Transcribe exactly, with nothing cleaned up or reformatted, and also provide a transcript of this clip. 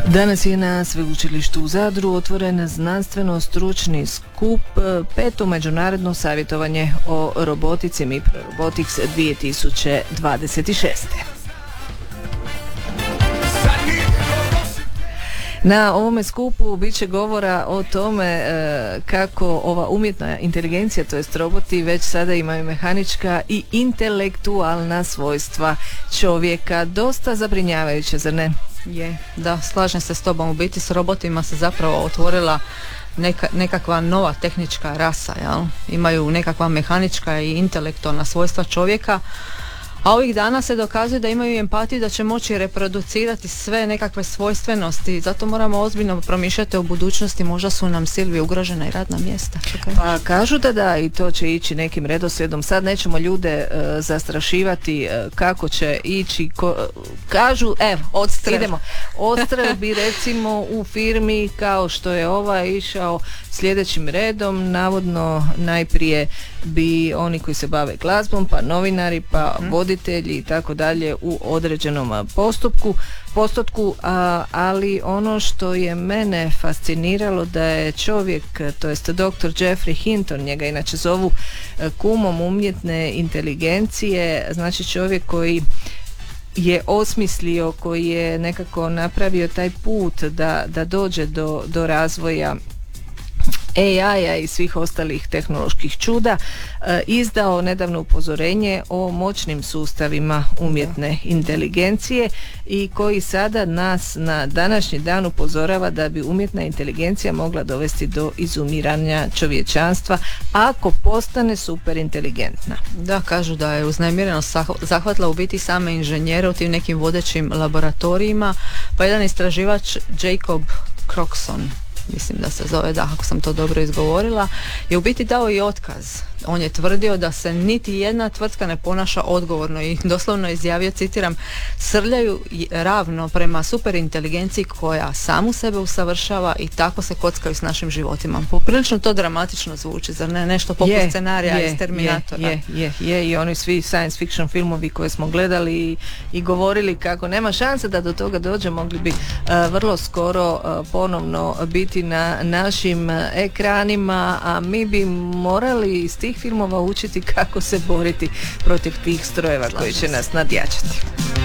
Danas je na Sveučilištu u Zadru otvoren znanstveno-stručni skup, peto međunarodno savjetovanje o robotici MIPRO-Robotics dvije tisuće dvadeset šeste. Na ovome skupu bit će govora o tome e, kako ova umjetna inteligencija, to jest roboti, već sada imaju mehanička i intelektualna svojstva čovjeka. Dosta zabrinjavajuće, zar ne? Je, da, slažem se s tobom. U biti s robotima se zapravo otvorila neka, nekakva nova tehnička rasa, jel? Imaju nekakva mehanička i intelektualna svojstva čovjeka, a ovih dana se dokazuje da imaju empatiju, da će moći reproducirati sve nekakve svojstvenosti. Zato moramo ozbiljno promišljati o budućnosti. Možda su nam, Silvi, ugrožena i radna mjesta. Čekaj. Pa kažu da da, i to će ići nekim redoslijedom. Sad nećemo ljude uh, zastrašivati uh, kako će ići. Ko, uh, kažu, evo, odstrel. idemo. Odstrel bi recimo u firmi kao što je ova išao sljedećim redom. Navodno najprije bi oni koji se bave glazbom, pa novinari, pa mm. voditelji i tako dalje u određenom postupku, postotku, a, ali ono što je mene fasciniralo da je čovjek, to jest doktor Jeffrey Hinton, njega inače zovu kumom umjetne inteligencije, znači čovjek koji je osmislio, koji je nekako napravio taj put da, da dođe do, do razvoja A I-a i svih ostalih tehnoloških čuda, e, izdao nedavno upozorenje o moćnim sustavima umjetne inteligencije i koji sada nas na današnji dan upozorava da bi umjetna inteligencija mogla dovesti do izumiranja čovječanstva ako postane super inteligentna. Da, kažu da je uznemirenost zahvatila u biti same inženjere u tim nekim vodećim laboratorijima, pa jedan istraživač Jacob Croxon, mislim da se zove, da, ako sam to dobro izgovorila, je u biti dao i otkaz. On je tvrdio da se niti jedna tvrtka ne ponaša odgovorno i doslovno izjavio, citiram, srljaju ravno prema superinteligenciji koja samu sebe usavršava i tako se kockaju s našim životima. Poprilično to dramatično zvuči, zar ne? Nešto poput je, scenarija je, iz Terminatora. Je, je, je, i oni svi science fiction filmovi koje smo gledali i, i govorili kako nema šanse da do toga dođe, mogli bi uh, vrlo skoro uh, ponovno biti na našim uh, ekranima, a mi bi morali iz tih filmova učiti kako se boriti protiv tih strojeva koji će nas nadjačati.